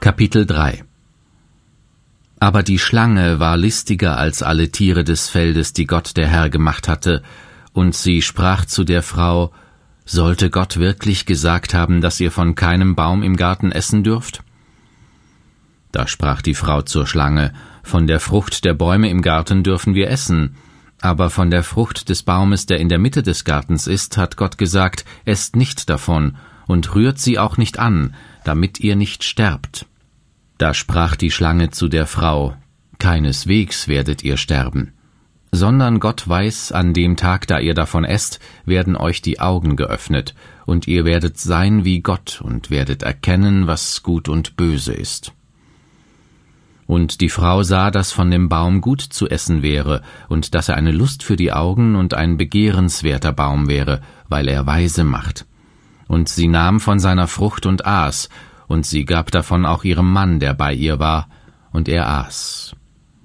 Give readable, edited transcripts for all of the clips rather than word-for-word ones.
Kapitel 3 Aber die Schlange war listiger als alle Tiere des Feldes, die Gott der Herr gemacht hatte, und sie sprach zu der Frau: Sollte Gott wirklich gesagt haben, dass ihr von keinem Baum im Garten essen dürft? Da sprach die Frau zur Schlange: Von der Frucht der Bäume im Garten dürfen wir essen, aber von der Frucht des Baumes, der in der Mitte des Gartens ist, hat Gott gesagt: Esst nicht davon und rührt sie auch nicht an, damit ihr nicht sterbt. Da sprach die Schlange zu der Frau: Keineswegs werdet ihr sterben, sondern Gott weiß, an dem Tag, da ihr davon esst, werden euch die Augen geöffnet, und ihr werdet sein wie Gott und werdet erkennen, was gut und böse ist. Und die Frau sah, dass von dem Baum gut zu essen wäre, und dass er eine Lust für die Augen und ein begehrenswerter Baum wäre, weil er weise macht. Und sie nahm von seiner Frucht und aß, und sie gab davon auch ihrem Mann, der bei ihr war, und er aß.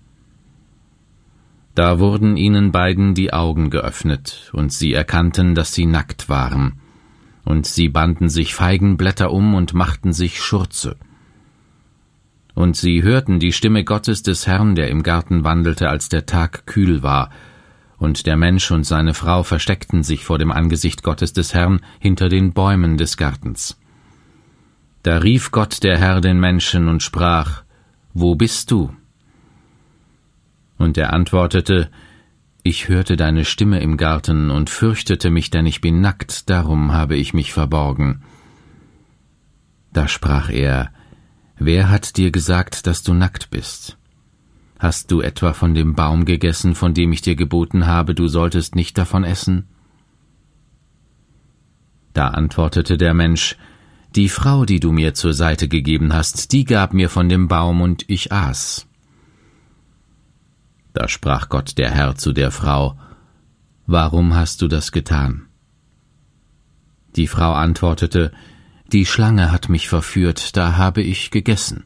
Da wurden ihnen beiden die Augen geöffnet, und sie erkannten, dass sie nackt waren. Und sie banden sich Feigenblätter um und machten sich Schurze. Und sie hörten die Stimme Gottes des Herrn, der im Garten wandelte, als der Tag kühl war. Und der Mensch und seine Frau versteckten sich vor dem Angesicht Gottes des Herrn hinter den Bäumen des Gartens. Da rief Gott der Herr den Menschen und sprach: Wo bist du? Und er antwortete: Ich hörte deine Stimme im Garten und fürchtete mich, denn ich bin nackt, darum habe ich mich verborgen. Da sprach er: Wer hat dir gesagt, dass du nackt bist? Hast du etwa von dem Baum gegessen, von dem ich dir geboten habe, du solltest nicht davon essen? Da antwortete der Mensch: Die Frau, die du mir zur Seite gegeben hast, die gab mir von dem Baum, und ich aß. Da sprach Gott der Herr zu der Frau: Warum hast du das getan? Die Frau antwortete: Die Schlange hat mich verführt, da habe ich gegessen.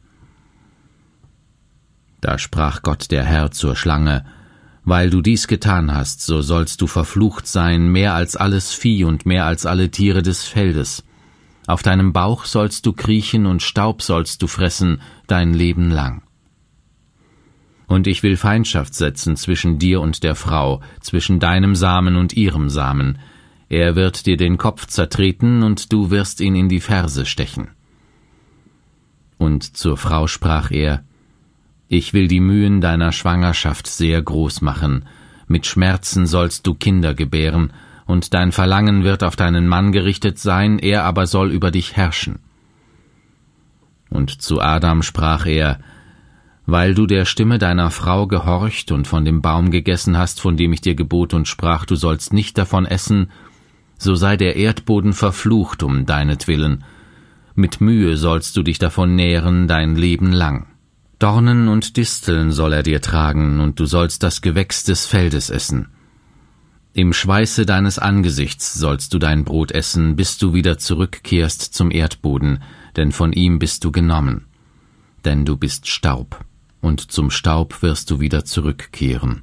Da sprach Gott der Herr zur Schlange: Weil du dies getan hast, so sollst du verflucht sein, mehr als alles Vieh und mehr als alle Tiere des Feldes. Auf deinem Bauch sollst du kriechen und Staub sollst du fressen dein Leben lang. Und ich will Feindschaft setzen zwischen dir und der Frau, zwischen deinem Samen und ihrem Samen. Er wird dir den Kopf zertreten, und du wirst ihn in die Ferse stechen. Und zur Frau sprach er: Ich will die Mühen deiner Schwangerschaft sehr groß machen. Mit Schmerzen sollst du Kinder gebären, und dein Verlangen wird auf deinen Mann gerichtet sein, er aber soll über dich herrschen. Und zu Adam sprach er: Weil du der Stimme deiner Frau gehorcht und von dem Baum gegessen hast, von dem ich dir gebot und sprach, du sollst nicht davon essen, so sei der Erdboden verflucht um deinetwillen. Mit Mühe sollst du dich davon nähren dein Leben lang. Dornen und Disteln soll er dir tragen, und du sollst das Gewächs des Feldes essen. Im Schweiße deines Angesichts sollst du dein Brot essen, bis du wieder zurückkehrst zum Erdboden, denn von ihm bist du genommen. Denn du bist Staub, und zum Staub wirst du wieder zurückkehren.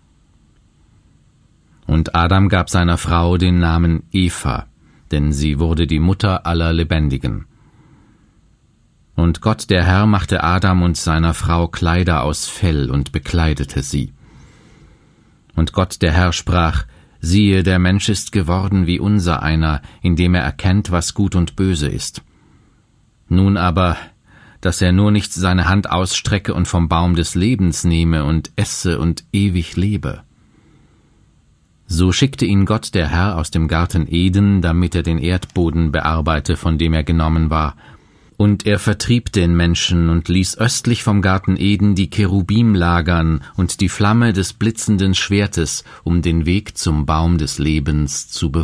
Und Adam gab seiner Frau den Namen Eva, denn sie wurde die Mutter aller Lebendigen. Und Gott der Herr machte Adam und seiner Frau Kleider aus Fell und bekleidete sie. Und Gott der Herr sprach: Siehe, der Mensch ist geworden wie unser einer, indem er erkennt, was gut und böse ist. Nun aber, dass er nur nicht seine Hand ausstrecke und vom Baum des Lebens nehme und esse und ewig lebe. So schickte ihn Gott der Herr aus dem Garten Eden, damit er den Erdboden bearbeite, von dem er genommen war. Und er vertrieb den Menschen und ließ östlich vom Garten Eden die Cherubim lagern und die Flamme des blitzenden Schwertes, um den Weg zum Baum des Lebens zu bewahren.